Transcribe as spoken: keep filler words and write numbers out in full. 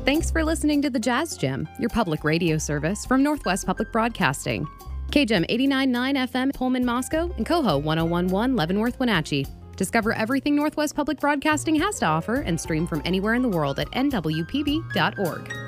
Thanks for listening to the Jazz Gym, your public radio service from Northwest Public Broadcasting. K G E M eighty-nine point nine F M, Pullman, Moscow, and Coho one oh one point one, Leavenworth, Wenatchee. Discover everything Northwest Public Broadcasting has to offer and stream from anywhere in the world at N W P B dot org.